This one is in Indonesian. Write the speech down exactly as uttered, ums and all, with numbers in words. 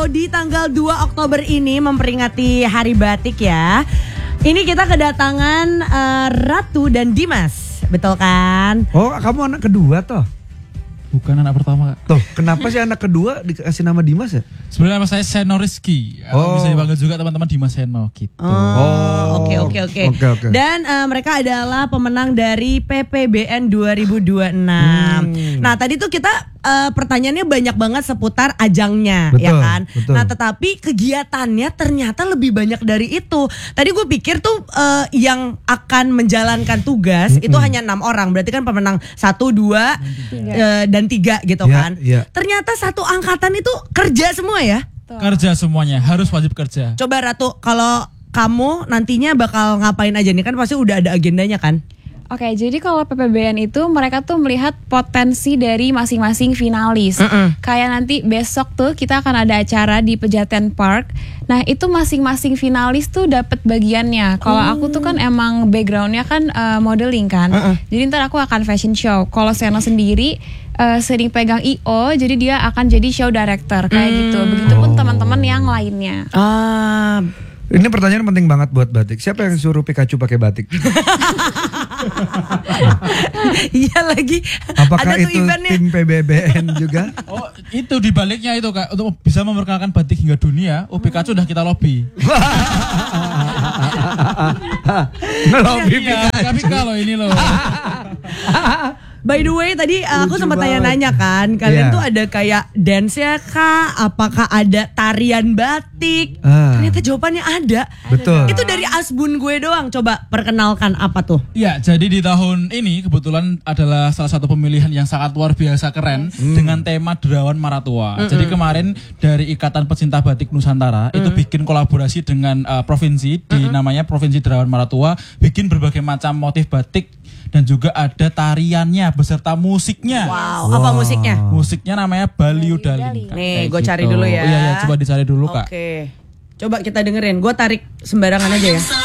di tanggal dua Oktober ini memperingati Hari Batik ya. Ini kita kedatangan uh, Ratu dan Dimas, betul kan? Oh, kamu anak kedua toh? Bukan anak pertama. Tuh, kenapa sih anak kedua dikasih nama Dimas ya? Sebenarnya nama saya Seno Rizky. Oh. Bisa dipanggil juga teman-teman Dimas Seno gitu. Oh, oke oke oke. Oke, oke. Dan uh, mereka adalah pemenang dari P P B N dua ribu dua puluh enam. Hmm. Nah, tadi tuh kita uh, pertanyaannya banyak banget seputar ajangnya, Betul, ya kan? betul. Nah, tetapi kegiatannya ternyata lebih banyak dari itu. Tadi gue pikir tuh uh, yang akan menjalankan tugas Mm-mm. itu hanya enam orang. Berarti kan pemenang satu, dua, uh, dan tiga gitu Ya, kan? ya. Ternyata satu angkatan itu kerja semua ya? Kerja semuanya, harus wajib kerja. Coba Ratu, kalau kamu nantinya bakal ngapain aja nih, kan pasti udah ada agendanya kan? Oke, jadi kalau P P B N itu mereka tuh melihat potensi dari masing-masing finalis. Mm-mm. Kayak nanti besok tuh kita akan ada acara di Pejaten Park. Nah, itu masing-masing finalis tuh dapat bagiannya. Kalau aku tuh kan emang backgroundnya kan uh, modeling kan. Mm-mm. Jadi ntar aku akan fashion show. Kalau Seno sendiri uh, sering pegang I O, jadi dia akan jadi show director kayak gitu. Begitupun Oh. teman-teman yang lainnya. Ah, Ini pertanyaan penting banget buat batik. Siapa yang suruh Pikachu pakai batik? iya lagi. Apakah ada tuh itu eventnya. tim P B B N juga? Oh, itu dibaliknya itu Kak, untuk bisa memperkenalkan batik hingga dunia, O P K C sudah kita lobby. Ngelobi Iya, tapi kalau ini loh. By the way, tadi uh, aku Lucu sempat banget. tanya-nanya kan, kalian Iya. tuh ada kayak dance-nya kah? Apakah ada tarian batik? Ah. Ternyata jawabannya ada. Betul. Itu dari asbun gue doang. Coba perkenalkan apa tuh? Ya, jadi di tahun ini kebetulan adalah salah satu pemilihan yang sangat luar biasa keren dengan tema Derawan Maratua. Jadi kemarin dari Ikatan Pecinta Batik Nusantara itu bikin kolaborasi dengan uh, provinsi di namanya Provinsi Derawan Maratua, bikin berbagai macam motif batik dan juga ada tariannya beserta musiknya. Wow, apa musiknya? Musiknya namanya Baliu Daling. Kak. Nih, Kayak gue cari gitu. dulu ya. Iya, ya, coba dicari dulu Kak. Oke. Coba kita dengerin. Gue tarik sembarangan aja ya.